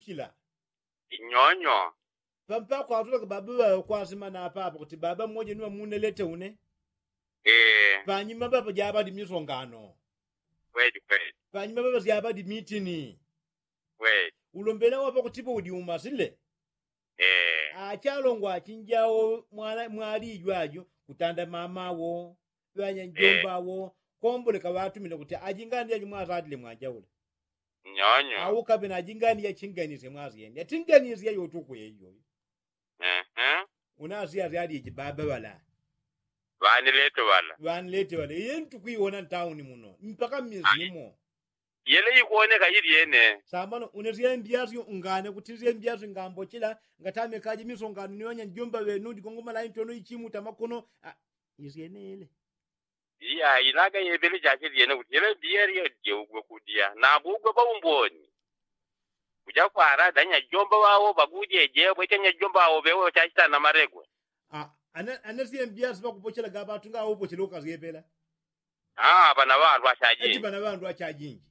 kila Nyonyo. pampa kwa tuloka baba kwa sima na papa kuti baba mmoja niwa munelete une panyima baba jaba di misongano Kweli. panyima baba jaba di mitini Kweli. ulombela wapa kutipo udi umasile achalongwa achinjawo mwali ijwajo kutanda mamawo lwanya njombawo komboleka batumile kuti ajingani ya mwazadile mwajawule Nyonyo. awu kabina ajingani ya chinganize mwaziyeni yatinganize yo tuku yeyo unazi yali jibaba wala vanilete wala yentu kuiona town muno mpaka mizimo yele yikuoneka yiri yene samano uneziye mbiyazi ungane kutiziye mbiyazi ngambo chila ngatame kaji misongano nyonya njomba wenu dikongoma la intono ichimu tamakono iziyenele iya ilaga yebele jakiri yene kuti yele biyeri yodye ugwe kudia na bugwe baumboni kuja kwara danya jomba wawo bagudye je bwetenya jomba wawo bewo chachita na maregwe anaziye mbiyazi bakupochela gabatu ngawo pochela ukaziyepela bana bantu achajinji ati bana bantu achajinji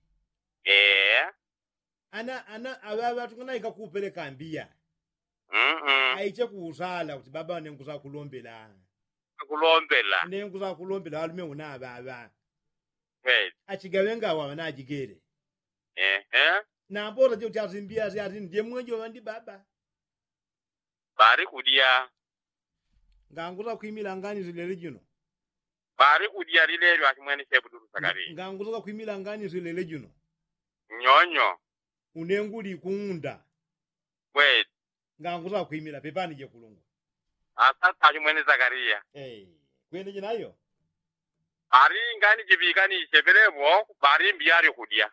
ana ababa tungana ikakupeleka mbia aiche kuusala kuti baba nenguza kulombela nenguza kulombela alume una ababa achigawenga wa na ajigere na mbora je utazimbia zi ndiye mwenjo wandi baba bari kudia nganguza kuimila ngani zilele juno bari kudia lilelo atimwene sebuduru sakari nganguza kuimila ngani zilele juno nyonyo unenguli kuunda kweli nganguza kuimila pepani je kulungu asata atimwene Zakaria kwene jinayo bari ngani jibikani sebelebo bari mbiyari kudia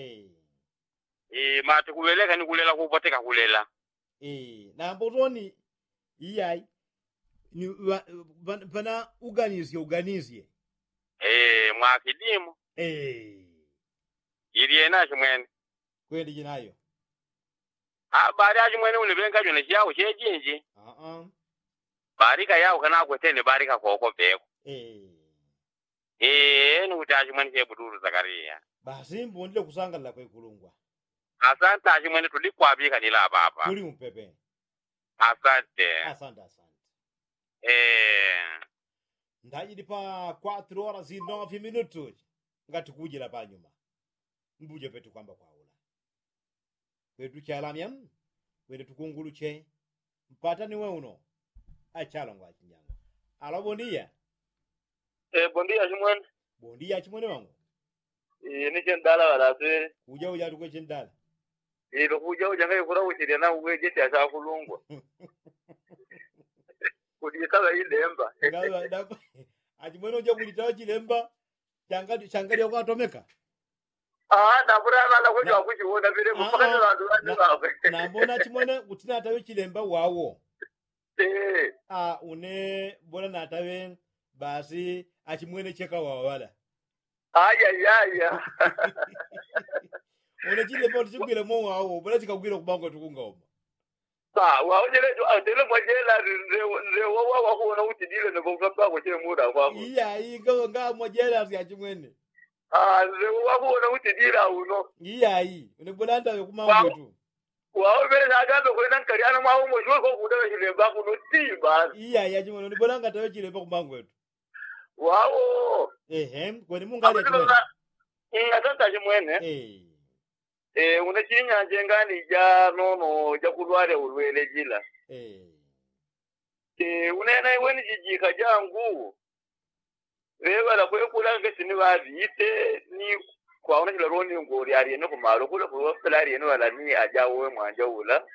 mate kuweleka ni kulela kupoteka kulela na mbotoni iyai ni bana uganizie mwakidimu iri ena chimwene kweli jinayo bari achimwene unibenga jone chiyawo chejinji barika yawo kana kwetene barika koko beko ni kuti achimwene chebuduru Zakaria basi mbondile kusangala kwe kulungwa asante achimwene tulikwabika nila baba tuli mpepe asante ndajidi pa 4 horas e 9 minutos ngati kujira pa nyuma mbuje petu kwamba kwa ula kwetu chalamyam kwetu tukungulu che mpata ni we uno achalongwa chinyanga alo bondia bondia chimwene bondia chimwene wangu ni chendala wala se uja tukwe chendala kuja ngai kura uchire na uweje cha kulungwa kudikala ilemba ngawa achimwene uja kulitawa chilemba changadi yakwatomeka ndabura mala kujwa kuchiona vile kupakana vantu vantu na mbona chimwene kutina atawe chilemba wawo une bona natawe basi achimwene cheka wawala aya une chilemba tichigwire mo wawo bona chikagwira kubango tukungoma waonyele atele mwajela ndewo wakuona kuti dile nekokapa kwa chile muda kwako iya nga mwajela ya chimwene ndewo wakuona kuti dile uno iya unebona yo kumango tu waobere nagazo kwena nkariana mwawo mojwe ko kudawe chilemba kuno tiba iya chimwene unebona ngatawe chilemba kumango tu wawo kwani mungali chimwene ngatata chimwene unechinyanje ngani ja nono ja kulwale ulwele jila unena iweni jijika jangu reba la kwekula ngesini bazite ni kwaona chila roni ngori ari eno kumalo kula kwa pelari eno wala ni ajawo mwanja ula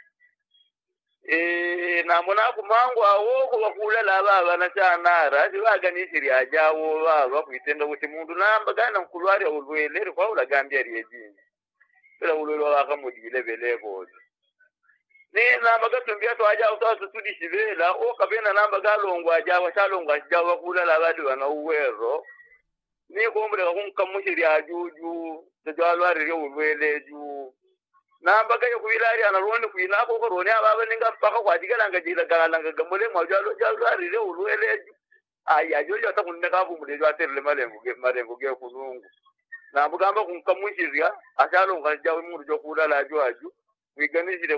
na mona kumangu awo ko kula la baba na chanara zibaga ni siri ajawo baba kuitenda kuti mundu namba gana kulwale ulwele kwa ula gambia riejini pela ulolo wakamudile belebo namba gatumbia to aja utaso tudishibela kabena namba galongwa aja washalongwa aja wakula la badi wana uwero ni kombule kunkamushiri ajuju tjwalwari ryo ulwele ju namba gayo kuilari anarundi kuinako ko roni ababa ninga mpaka kwadigala ngajira galanga gamule mwajalo jalwari ryo ulwele ju ajojo atakuneka kumule aterle malengo ge kunungu na mugamba kunkamushirya achalonga jawe mu ryo kula la aju wiganishire